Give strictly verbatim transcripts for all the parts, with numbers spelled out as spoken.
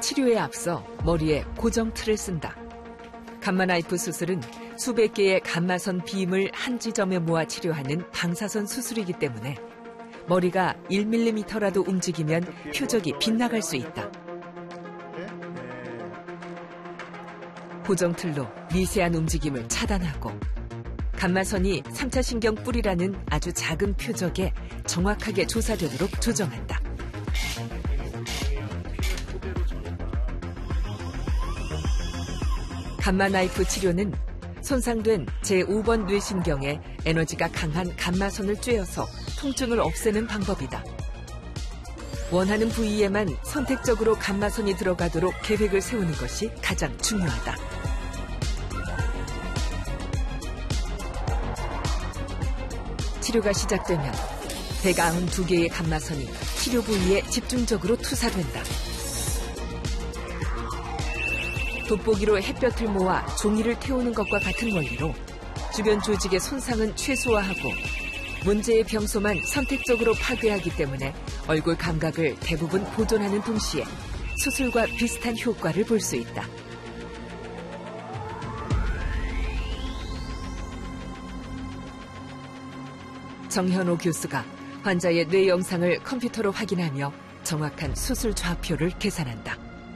치료에 앞서 머리에 고정 틀을 쓴다. 감마나이프 수술은 수백 개의 감마선 빔을 한 지점에 모아 치료하는 방사선 수술이기 때문에 머리가 일 밀리미터라도 움직이면 표적이 빗나갈 수 있다. 고정 틀로 미세한 움직임을 차단하고 감마선이 삼 차 신경 뿔이라는 아주 작은 표적에 정확하게 조사되도록 조정한다. 감마나이프 치료는 손상된 제오 번 뇌신경에 에너지가 강한 감마선을 쬐어서 통증을 없애는 방법이다. 원하는 부위에만 선택적으로 감마선이 들어가도록 계획을 세우는 것이 가장 중요하다. 치료가 시작되면 백구십이 개의 감마선이 치료 부위에 집중적으로 투사된다. 돋보기로 햇볕을 모아 종이를 태우는 것과 같은 원리로 주변 조직의 손상은 최소화하고 문제의 병소만 선택적으로 파괴하기 때문에 얼굴 감각을 대부분 보존하는 동시에 수술과 비슷한 효과를 볼 수 있다. 정현호 교수가 환자의 뇌 영상을 컴퓨터로 확인하며 정확한 수술 좌표를 계산한다.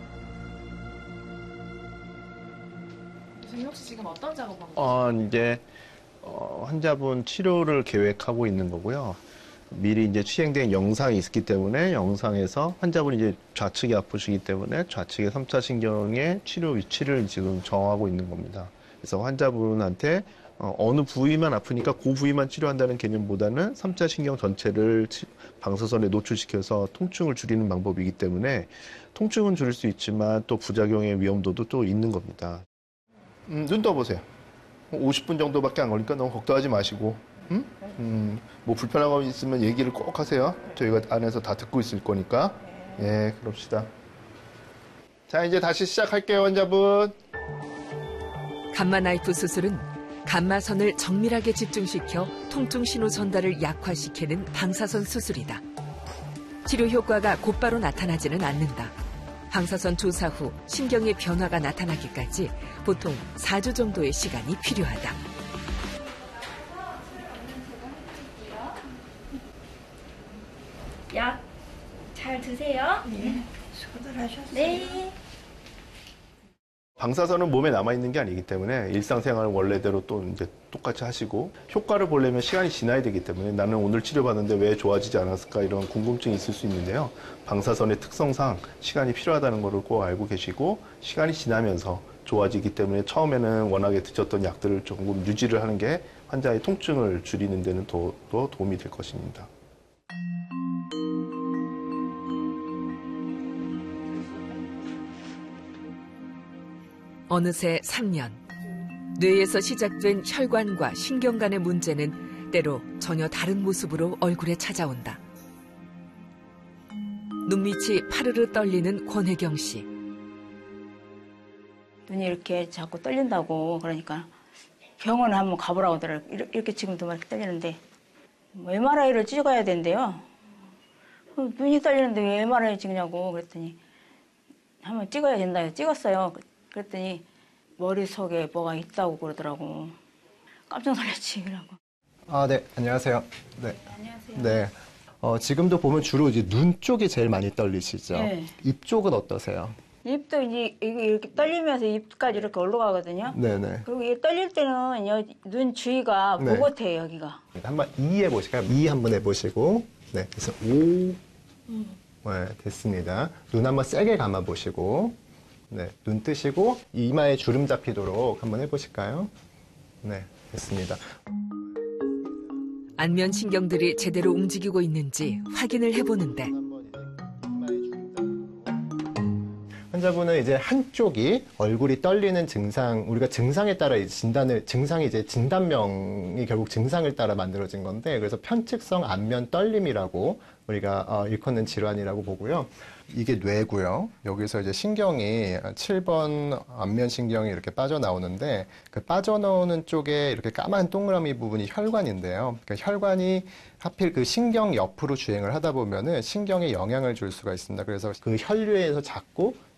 선생님 혹시 지금 어떤 작업하고 계세요? 어, 이제 어, 환자분 치료를 계획하고 있는 거고요. 미리 이제 취행된 영상이 있기 때문에 영상에서 환자분이 이제 좌측이 아프시기 때문에 좌측의 삼 차 신경의 치료 위치를 지금 정하고 있는 겁니다. 그래서 환자분한테 어, 어느 부위만 아프니까 그 부위만 치료한다는 개념보다는 삼 차 신경 전체를 치, 방사선에 노출시켜서 통증을 줄이는 방법이기 때문에 통증은 줄일 수 있지만 또 부작용의 위험도도 또 있는 겁니다. 음, 눈 떠보세요. 오십 분 정도밖에 안 걸리니까 너무 걱정하지 마시고, 음? 음, 뭐 불편한 거 있으면 얘기를 꼭 하세요. 저희가 안에서 다 듣고 있을 거니까. 예, 그럽시다. 자, 이제 다시 시작할게요, 환자분. 감마나이프 수술은 감마선을 정밀하게 집중시켜 통증 신호 전달을 약화시키는 방사선 수술이다. 치료 효과가 곧바로 나타나지는 않는다. 방사선 조사 후 신경의 변화가 나타나기까지 보통 사 주 정도의 시간이 필요하다. 약 잘 드세요. 네, 수고들 하셨어요. 네. 방사선은 몸에 남아있는 게 아니기 때문에 일상생활을 원래대로 또 이제 똑같이 하시고 효과를 보려면 시간이 지나야 되기 때문에 나는 오늘 치료받는데 왜 좋아지지 않았을까 이런 궁금증이 있을 수 있는데요. 방사선의 특성상 시간이 필요하다는 것을 꼭 알고 계시고 시간이 지나면서 좋아지기 때문에 처음에는 워낙에 드셨던 약들을 조금 유지를 하는 게 환자의 통증을 줄이는 데는 더, 더 도움이 될 것입니다. 어느새 삼 년. 뇌에서 시작된 혈관과 신경 간의 문제는 때로 전혀 다른 모습으로 얼굴에 찾아온다. 눈밑이 파르르 떨리는 권혜경 씨. 눈이 이렇게 자꾸 떨린다고 그러니까 병원에 한번 가보라고 하더라고요. 이렇게 지금도 막 떨리는데 엠알아이를 찍어야 된대요. 눈이 떨리는데 왜 엠알아이 찍냐고 그랬더니 한번 찍어야 된다. 찍었어요. 그랬더니 머릿속에 뭐가 있다고 그러더라고. 깜짝 놀랐지, 그러고. 아, 네, 안녕하세요. 네. 안녕하세요. 네. 어, 지금도 보면 주로 이제 눈 쪽이 제일 많이 떨리시죠? 네. 입 쪽은 어떠세요? 입도 이제 이렇게 떨리면서 입까지 이렇게 올라가거든요. 네네. 그리고 이게 떨릴 때는 여, 눈 주위가 네. 보긋해요, 여기가. 한번 이 해보실까요? 이 한번 해보시고, 네, 그래서 오, 음. 네, 됐습니다. 눈 한번 세게 감아보시고, 네, 눈 뜨시고 이마에 주름 잡히도록 한번 해보실까요? 네, 됐습니다. 안면 신경들이 제대로 움직이고 있는지 확인을 해보는데 환자분은 이제 한쪽이 얼굴이 떨리는 증상, 우리가 증상에 따라 진단을, 증상이 이제 진단명이 결국 증상을 따라 만들어진 건데, 그래서 편측성 안면 떨림이라고 우리가 어, 일컫는 질환이라고 보고요. 이게 뇌고요. 여기서 이제 신경이 칠 번 안면 신경이 이렇게 빠져나오는데, 그 빠져나오는 쪽에 이렇게 까만 동그라미 부분이 혈관인데요. 그러니까 혈관이 하필 그 신경 옆으로 주행을 하다 보면은 신경에 영향을 줄 수가 있습니다. 그래서 그 혈류에서 자꾸